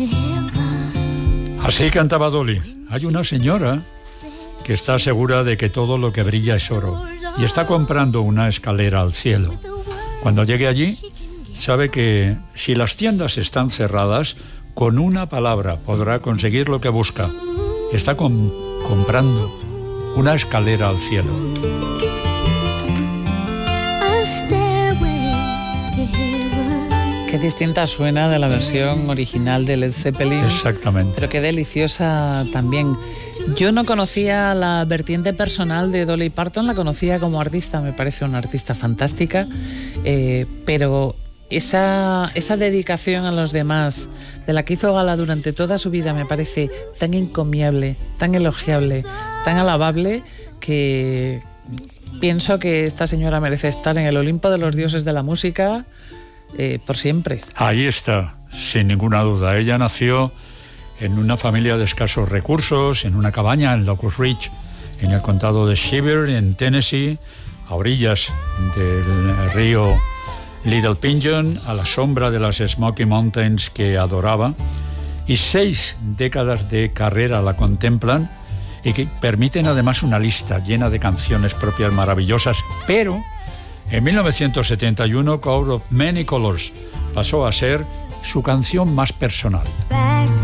Así cantaba Dolly. Hay una señora que está segura de que todo lo que brilla es oro y está comprando una escalera al cielo. Cuando llegue allí, sabe que si las tiendas están cerradas, con una palabra podrá conseguir lo que busca. Está comprando una escalera al cielo. Qué distinta suena de la versión original de Led Zeppelin. Exactamente. Pero qué deliciosa también. Yo no conocía la vertiente personal de Dolly Parton, la conocía como artista, me parece una artista fantástica, pero esa dedicación a los demás, de la que hizo gala durante toda su vida, me parece tan encomiable, tan elogiable, tan alabable, que pienso que esta señora merece estar en el Olimpo de los dioses de la música por siempre. Ahí está, sin ninguna duda. Ella nació en una familia de escasos recursos, en una cabaña en Locust Ridge, en el condado de Sevier, en Tennessee, a orillas del río Little Pigeon, a la sombra de las Smoky Mountains que adoraba, y 6 décadas de carrera la contemplan y que permiten además una lista llena de canciones propias maravillosas, pero en 1971 Cloud of Many Colors pasó a ser su canción más personal.